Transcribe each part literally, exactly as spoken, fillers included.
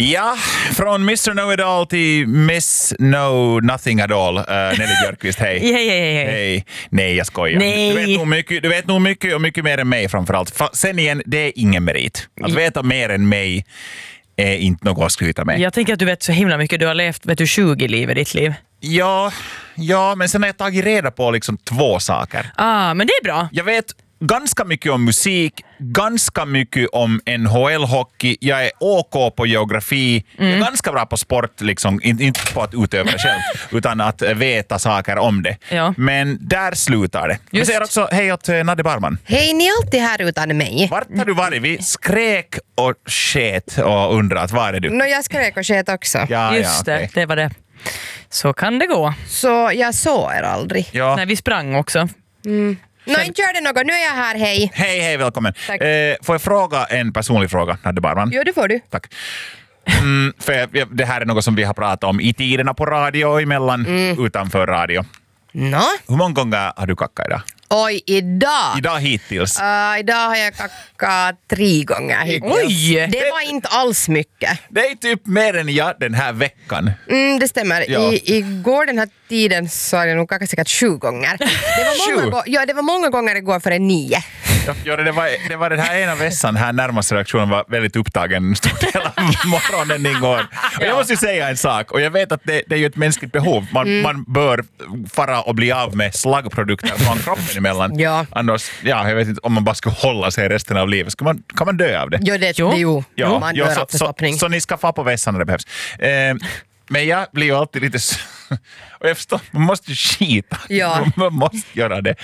Ja, från mister Know-it-all till Miss Know Nothing at all. Uh, Nelly Björkqvist, hej. Hej, hej, hej. Hej. Nej, jag skojar. Nej. Du vet nog mycket, du vet nog mycket och mycket mer än mig framförallt. Fa- sen igen, det är ingen merit. Att veta mer än mig är inte något att skryta med. Jag tänker att du vet så himla mycket. Du har levt vet du, tjugo liv i ditt liv. Ja, ja, men sen har jag tagit reda på liksom två saker. Ah, men det är bra. Jag vet ganska mycket om musik, ganska mycket om N H L-hockey. Jag är OK på geografi. Mm. Jag är ganska bra på sport, liksom. Inte på att utöva det själv, utan att veta saker om det. Ja. Men där slutar det. Jag säger också hej åt Nadde Barman. Hej, ni är alltid här utan mig. Vart har du varit? Vi skrek och sket och undrat, var är du? Nå, jag skrek och sket också. Ja, Just ja, det, okay. det var det. Så kan det gå. Så jag såg er aldrig. Ja. Nej, vi sprang också. Mm. Nå, inte gör det något. Nu är jag här, hej. Hej, hej, välkommen. Tack. Eh, får jag fråga en personlig fråga, Nadde Barman? Jo, det får du. Tack. Mm, för jag, det här är något som vi har pratat om i tiderna på radio och emellan mm. utanför radio. Nå? Hur många gånger har du kackat idag? Oj, idag? Idag hittills? Uh, idag har jag kackat tre gånger hittills. Oj! Det var inte alls mycket. Det är typ mer än jag den här veckan. Mm, det stämmer. Ja. I, igår den här tiden så har jag nog kackat säkert sju gånger. Det var många, Sju? go- ja, det var många gånger igår före nio. Ja, det, var, det var den här ena vässan här närmaste reaktionen var väldigt upptagen en stor del av morgonen igår. Och jag måste ju säga en sak, och jag vet att det, det är ju ett mänskligt behov. Man, mm. man bör fara och bli av med slaggprodukter från kroppen emellan. Ja. Annars, ja, jag vet inte om man bara skulle hålla sig resten av livet. Ska man, kan man dö av det? Jo, det, Jo. det, jo. Ja, man ja, dör så, av så, förstoppning. så ni ska få på vässan när det behövs. Eh, men jag blir ju alltid lite... s- och jag förstår, man måste ju skita. Ja. Man måste göra det.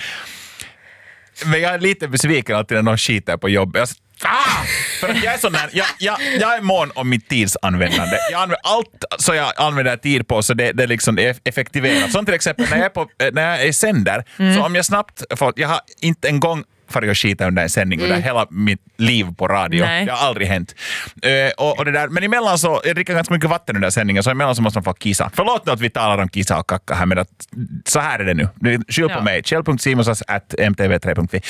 Men jag är lite besviken alltid när någon skiter på jobbet. Jag, ah! För att jag är sån där, jag, jag, jag är mån om mitt tidsanvändande. Jag använder allt så jag använder tid på så det, det liksom är effektiverat. Som till exempel när jag är, på, när jag är sänder, mm. så om jag snabbt får, jag har inte en gång för att skita under en sändning mm. under hela mitt liv på radio. Nej. Det har aldrig hänt. Uh, och, och det där, men emellan så, jag dricker ganska mycket vatten under sändningen, så emellan så måste man få kissa. Förlåt nu att vi talar om kissa och kacka här, men att, så här är det nu. Skyll på Ja. mig. kjell punkt simonsas at m t v tre punkt f i.